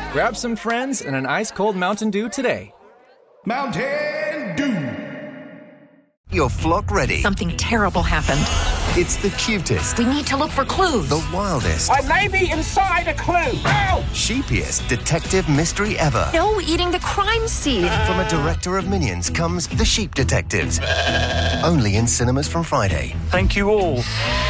Grab some friends and an ice-cold Mountain Dew today. Mountain Dew. Your flock ready. Something terrible happened. It's the cutest. We need to look for clues. The wildest. I may be inside a clue. Ow! Sheepiest detective mystery ever. No eating the crime seed. From a director of Minions comes The Sheep Detectives. Only in cinemas from Friday. Thank you all.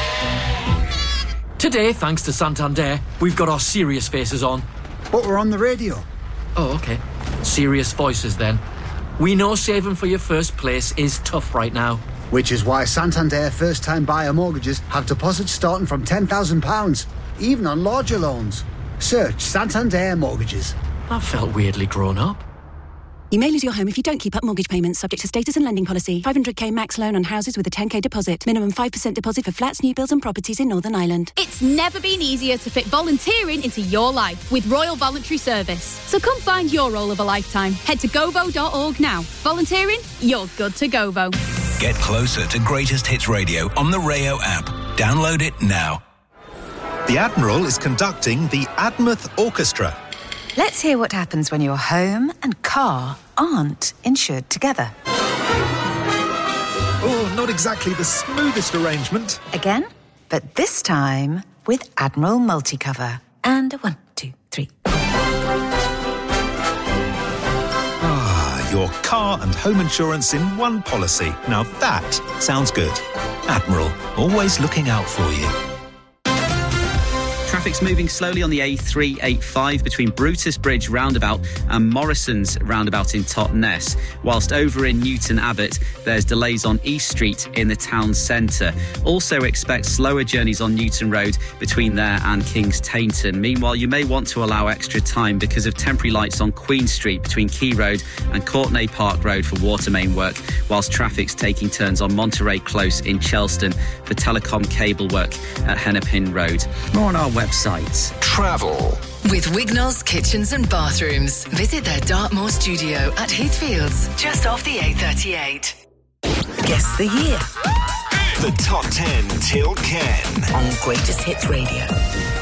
Today, thanks to Santander, we've got our serious faces on. But we're on the radio. Oh, okay. Serious voices then. We know saving for your first place is tough right now. Which is why Santander first-time buyer mortgages have deposits starting from £10,000, even on larger loans. Search Santander Mortgages. That felt weirdly grown up. You may lose your home if you don't keep up mortgage payments, subject to status and lending policy. 500k max loan on houses with a 10k deposit. Minimum 5% deposit for flats, new builds and properties in Northern Ireland. It's never been easier to fit volunteering into your life with Royal Voluntary Service. So come find your role of a lifetime. Head to govo.org now. Volunteering? You're good to Govo. Get closer to Greatest Hits Radio on the Rayo app. Download it now. The Admiral is conducting the Admouth Orchestra. Let's hear what happens when your home and car aren't insured together. Oh, not exactly the smoothest arrangement. Again, but this time with Admiral Multicover. And 1, 2, 3. Your car and home insurance in one policy. Now that sounds good. Admiral, always looking out for you. Traffic's moving slowly on the A385 between Brutus Bridge roundabout and Morrison's roundabout in Totnes, whilst over in Newton Abbot there's delays on East Street in the town centre. Also expect slower journeys on Newton Road between there and Kings Tainton. Meanwhile, you may want to allow extra time because of temporary lights on Queen Street between Key Road and Courtenay Park Road for water main work, whilst traffic's taking turns on Monterey Close in Chelston for telecom cable work at Hennepin Road. More on our website. Travel. With Wignall's Kitchens and Bathrooms. Visit their Dartmoor studio at Heathfields, just off the A38. Guess the year. The Top 10 till Ken. On Greatest Hits Radio.